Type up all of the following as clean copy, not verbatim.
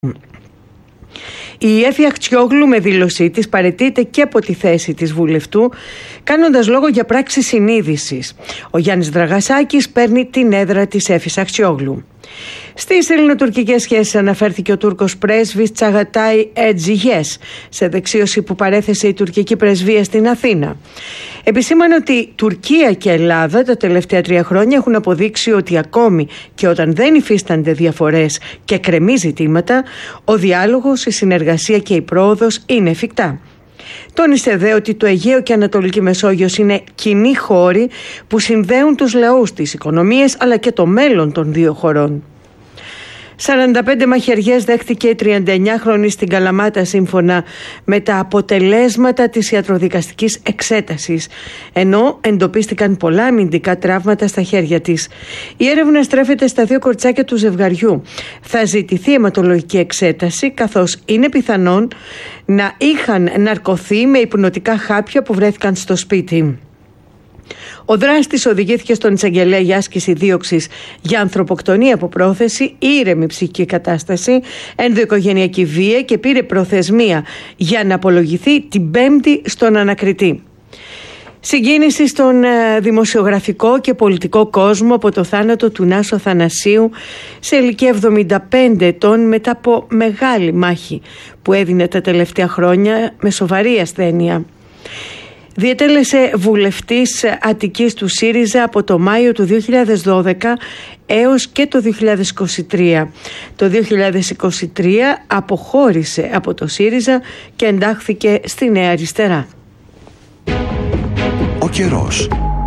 Η Έφη Αχτσιόγλου με δήλωσή της παραιτείται και από τη θέση της βουλευτού, κάνοντας λόγο για πράξη συνείδησης. Ο Γιάννης Δραγασάκης παίρνει την έδρα της Έφης Αχτσιόγλου. Στις ελληνοτουρκικές σχέσεις αναφέρθηκε ο Τούρκος πρέσβης Τσαγατάι Ετζιγιές σε δεξίωση που παρέθεσε η τουρκική πρεσβεία στην Αθήνα. Επισήμανε ότι Τουρκία και Ελλάδα τα τελευταία 3 χρόνια έχουν αποδείξει ότι ακόμη και όταν δεν υφίστανται διαφορές και κρεμεί ζητήματα, ο διάλογος, η συνεργασία και η πρόοδος είναι εφικτά. Τόνισε δε ότι το Αιγαίο και Ανατολική Μεσόγειος είναι κοινοί χώροι που συνδέουν τους λαούς, τις οικονομίες αλλά και το μέλλον των δύο χωρών. 45 μαχαιριές δέχτηκε η 39χρονη στην Καλαμάτα σύμφωνα με τα αποτελέσματα της ιατροδικαστικής εξέτασης, ενώ εντοπίστηκαν πολλά αμυντικά τραύματα στα χέρια της. Η έρευνα στρέφεται στα 2 κοριτσάκια του ζευγαριού. Θα ζητηθεί αιματολογική εξέταση, καθώς είναι πιθανόν να είχαν ναρκωθεί με υπνοτικά χάπια που βρέθηκαν στο σπίτι. Ο δράστης οδηγήθηκε στον εισαγγελέα για άσκηση δίωξης για ανθρωποκτονία από πρόθεση, ήρεμη ψυχική κατάσταση, ενδοοικογενειακή βία και πήρε προθεσμία για να απολογηθεί την Πέμπτη στον ανακριτή. Συγκίνηση στον δημοσιογραφικό και πολιτικό κόσμο από το θάνατο του Νάσο Θανασίου σε ηλικία 75 ετών μετά από μεγάλη μάχη που έδινε τα τελευταία χρόνια με σοβαρή ασθένεια. Διετέλεσε βουλευτής Αττικής του ΣΥΡΙΖΑ από το Μάιο του 2012 έως και το 2023. Το 2023 αποχώρησε από το ΣΥΡΙΖΑ και εντάχθηκε στη Νέα Αριστερά. Ο καιρός.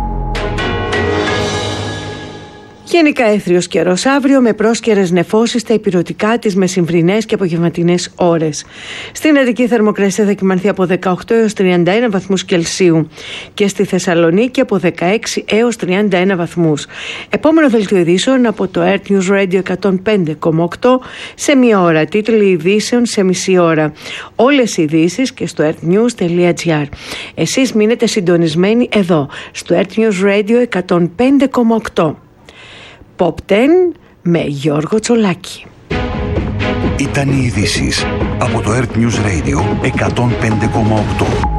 Γενικά έθριος καιρός αύριο με πρόσκαιρες νεφώσεις στα ηπειρωτικά της μεσημβρινές και απογευματινές ώρες. Στην Αττική θερμοκρασία θα κυμανθεί από 18 έως 31 βαθμούς Κελσίου και στη Θεσσαλονίκη από 16 έως 31 βαθμούς. Επόμενο δελτίο ειδήσεων από το Earth News Radio 105,8 σε μία ώρα. Τίτλοι ειδήσεων σε μισή ώρα. Όλες οι ειδήσεις και στο earthnews.gr. Εσείς μείνετε συντονισμένοι εδώ στο Earth News Radio 105,8. Pop 10 με Γιώργο Τσολάκη. Ήταν οι ειδήσεις από το Earth News Radio 105,8.